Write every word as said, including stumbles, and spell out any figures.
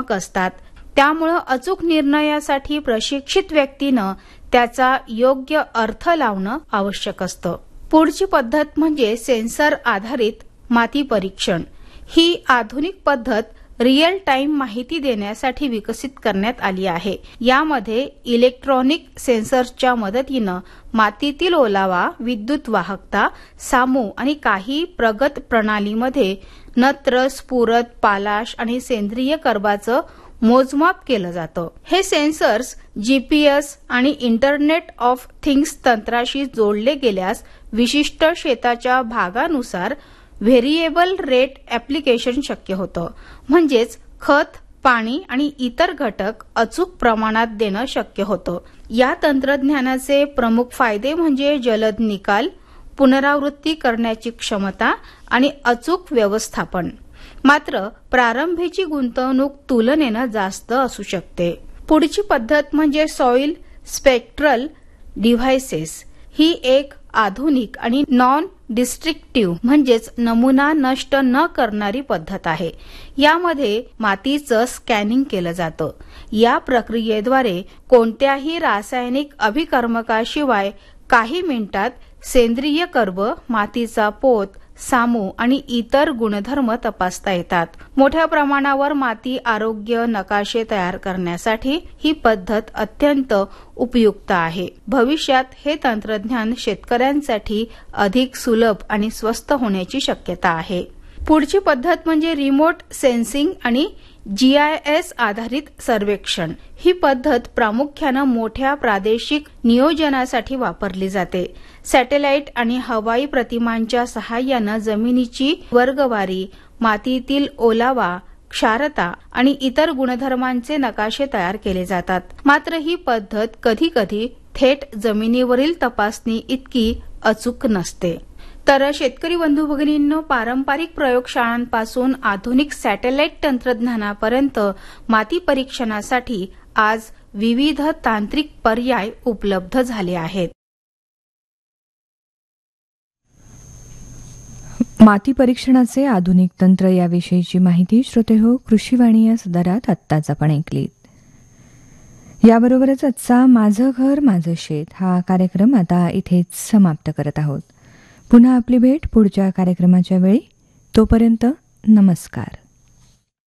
ठाऊक असतात. त्यामुळे अचूक निर्णयासाठी प्रशिक्षित व्यक्तीनं त्याचा योग्य अर्थ लावणं आवश्यक असतं. पुढची पद्धत म्हणजे सेन्सर आधारित माती परीक्षण. ही आधुनिक पद्धत रिअल टाइम माहिती देण्यासाठी विकसित करण्यात आली आहे. यामध्ये इलेक्ट्रॉनिक सेन्सर्सच्या मदतीनं मातीतील ओलावा, विद्युत वाहकता, सामू आणि काही प्रगत प्रणालीमध्ये नत्र, स्फुरद, पालाश आणि सेंद्रिय कर्बाचं मोजमाप केलं जातं. हे सेन्सर्स जीपीएस आणि इंटरनेट ऑफ थिंग्स तंत्राशी जोडले गेल्यास विशिष्ट शेताच्या भागानुसार व्हेरिएबल रेट ऍप्लिकेशन शक्य होतं. म्हणजेच खत, पाणी आणि इतर घटक अचूक प्रमाणात देणं शक्य होतं. या तंत्रज्ञानाचे प्रमुख फायदे म्हणजे जलद निकाल, पुनरावृत्ती करण्याची क्षमता आणि अचूक व्यवस्थापन. मात्र प्रारंभीची गुंतवणूक तुलनेनं जास्त असू शकते. पुढची पद्धत म्हणजे सॉइल स्पेक्ट्रल डिव्हाइसेस. ही एक आधुनिक आणि नॉन डिस्ट्रक्टिव्ह म्हणजेच नमुना नष्ट न करणारी पद्धत आहे. यामध्ये मातीचं स्कॅनिंग केलं जातं. या प्रक्रियेद्वारे कोणत्याही रासायनिक अभिकर्मकाशिवाय काही मिनिटात सेंद्रिय कर्ब, मातीचा पोत, सामू आणि इतर गुणधर्म तपासता येतात. मोठ्या प्रमाणावर माती आरोग्य नकाशे तयार करण्यासाठी ही पद्धत अत्यंत उपयुक्त आहे. भविष्यात हे तंत्रज्ञान शेतकऱ्यांसाठी अधिक सुलभ आणि स्वस्त होण्याची शक्यता आहे. पुढची पद्धत म्हणजे रिमोट सेन्सिंग आणि जीआयएस आधारित सर्वेक्षण. ही पद्धत प्रामुख्यानं मोठ्या प्रादेशिक नियोजनासाठी वापरली जाते. सॅटेलाइट आणि हवाई प्रतिमांच्या सहाय्यानं जमिनीची वर्गवारी, मातीतील ओलावा, क्षारता आणि इतर गुणधर्मांचे नकाशे तयार केले जातात. मात्र ही पद्धत कधी कधी थेट जमिनीवरील तपासणी इतकी अचूक नसते. तर शेतकरी बंधू भगिनींनो, पारंपरिक प्रयोगशाळांपासून आधुनिक सॅटेलाइट तंत्रज्ञानापर्यंत माती परीक्षणासाठी आज विविध तांत्रिक पर्याय उपलब्ध झाले आहेत. माती परीक्षणाचे आधुनिक तंत्र याविषयीची माहिती श्रोतेहो कृषीवाणी या सदरात आत्ताच आपण ऐकलीत. याबरोबरच आजचा माझं घर माझं शेत हा कार्यक्रम आता इथेच समाप्त करत आहोत. पुन्हा आपली भेट पुढच्या कार्यक्रमाच्या वेळी. तोपर्यंत नमस्कार.